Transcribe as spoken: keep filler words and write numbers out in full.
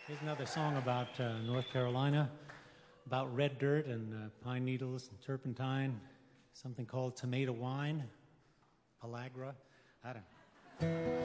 Here's another song about uh, North Carolina, about red dirt and uh, pine needles and turpentine, something called tomato wine, pellagra. I don't know.